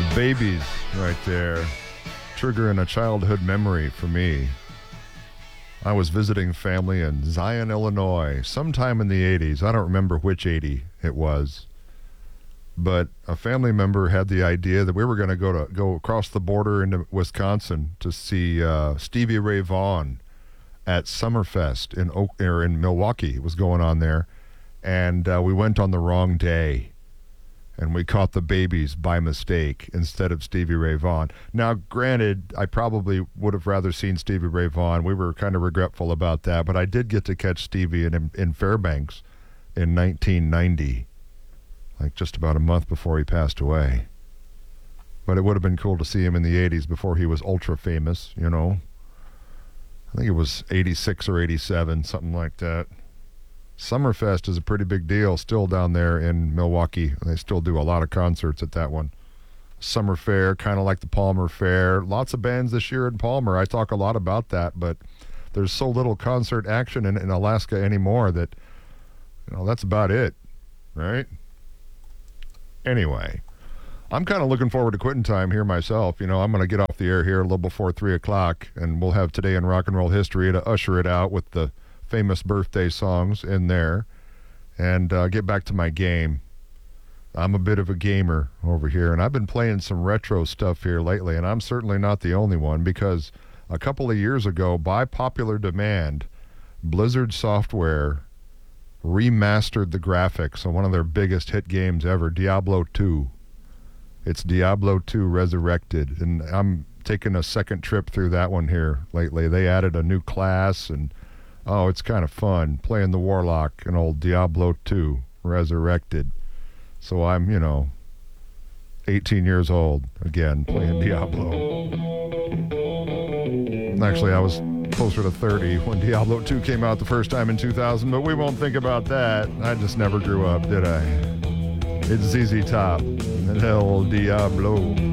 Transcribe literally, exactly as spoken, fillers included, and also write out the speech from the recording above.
Babies right there, triggering a childhood memory for me. I was visiting family in Zion, Illinois, sometime in the eighties. I don't remember which eighty it was, but a family member had the idea that we were going to go to go across the border into Wisconsin to see uh, Stevie Ray Vaughan at Summerfest in Oak, or in Milwaukee. It was going on there, and uh, we went on the wrong day. And we caught the babies by mistake instead of Stevie Ray Vaughan. Now, granted, I probably would have rather seen Stevie Ray Vaughan. We were kind of regretful about that, but I did get to catch Stevie in, in Fairbanks in nineteen ninety, like just about a month before he passed away. But it would have been cool to see him in the eighties before he was ultra famous, you know. I think it was eighty-six or eighty-seven, something like that. Summerfest is a pretty big deal still down there in Milwaukee. They still do a lot of concerts at that one. Summer Fair, kind of like the Palmer Fair. Lots of bands this year in Palmer. I talk a lot about that, but there's so little concert action in, in Alaska anymore that, you know, that's about it, right? Anyway, I'm kind of looking forward to quitting time here myself. You know, I'm going to get off the air here a little before three o'clock, and we'll have Today in Rock and Roll History to usher it out with the famous birthday songs in there, and uh, get back to my game. I'm a bit of a gamer over here, and I've been playing some retro stuff here lately, and I'm certainly not the only one, because a couple of years ago, by popular demand, Blizzard Software remastered the graphics on one of their biggest hit games ever, Diablo two. It's Diablo two Resurrected, and I'm taking a second trip through that one here lately. They added a new class, and oh, it's kind of fun playing the Warlock in old Diablo two Resurrected. So I'm, you know, eighteen years old again playing Diablo. Actually, I was closer to thirty when Diablo two came out the first time in two thousand, but we won't think about that. I just never grew up, did I? It's Z Z Top and El Diablo.